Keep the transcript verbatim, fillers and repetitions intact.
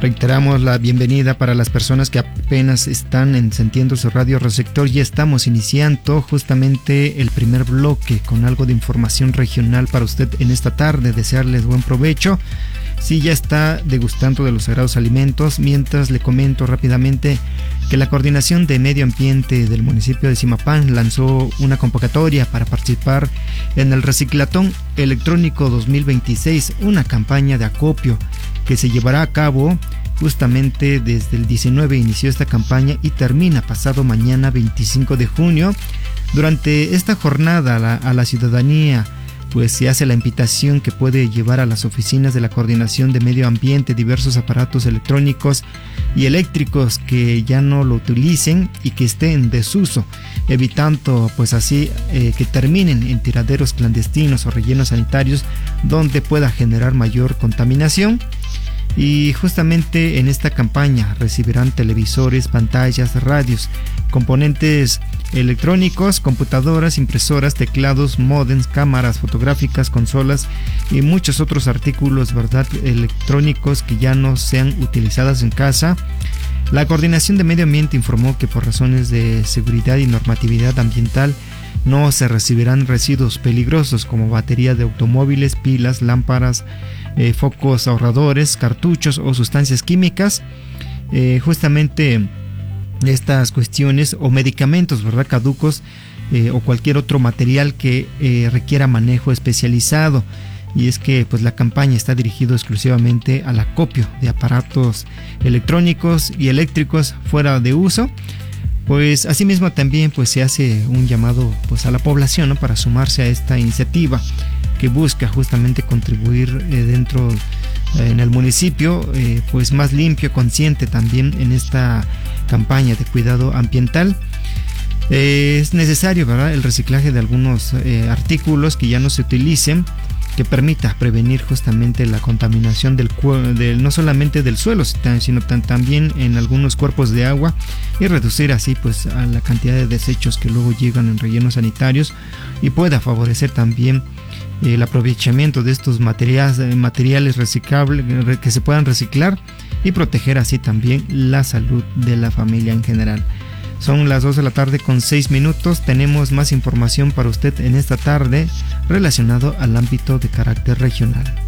Reiteramos la bienvenida para las personas que apenas están encendiendo su radio receptor. Ya estamos iniciando justamente el primer bloque con algo de información regional para usted en esta tarde. Desearles buen provecho. Si ya está degustando de los sagrados alimentos, mientras le comento rápidamente que la Coordinación de Medio Ambiente del municipio de Zimapán lanzó una convocatoria para participar en el Reciclatón Electrónico dos mil veintiséis, una campaña de acopio que se llevará a cabo justamente desde el diecinueve. Inició esta campaña y termina pasado mañana veinticinco de junio. Durante esta jornada a la, a la ciudadanía pues se hace la invitación que puede llevar a las oficinas de la Coordinación de Medio Ambiente diversos aparatos electrónicos y eléctricos que ya no lo utilicen y que estén en desuso, evitando pues así eh, que terminen en tiraderos clandestinos o rellenos sanitarios donde pueda generar mayor contaminación. Y justamente en esta campaña recibirán televisores, pantallas, radios, componentes electrónicos, computadoras, impresoras, teclados, módems, cámaras fotográficas, consolas y muchos otros artículos, ¿verdad?, electrónicos que ya no sean utilizadas en casa. La Coordinación de Medio Ambiente informó que por razones de seguridad y normatividad ambiental no se recibirán residuos peligrosos como batería de automóviles, pilas, lámparas, eh, focos ahorradores, cartuchos o sustancias químicas. Eh, justamente estas cuestiones o medicamentos, ¿verdad?, caducos eh, o cualquier otro material que eh, requiera manejo especializado. Y es que pues la campaña está dirigida exclusivamente al acopio de aparatos electrónicos y eléctricos fuera de uso. Pues asimismo también pues se hace un llamado pues a la población, ¿no?, para sumarse a esta iniciativa que busca justamente contribuir eh, dentro eh, en el municipio eh, pues más limpio, consciente también en esta campaña de cuidado ambiental. Eh, es necesario, ¿verdad?, el reciclaje de algunos eh, artículos que ya no se utilicen, que permita prevenir justamente la contaminación del, del no solamente del suelo, sino también en algunos cuerpos de agua, y reducir así pues a la cantidad de desechos que luego llegan en rellenos sanitarios, y pueda favorecer también el aprovechamiento de estos materiales, materiales reciclables que se puedan reciclar y proteger así también la salud de la familia en general. Son las dos de la tarde con seis minutos. Tenemos más información para usted en esta tarde relacionado al ámbito de carácter regional.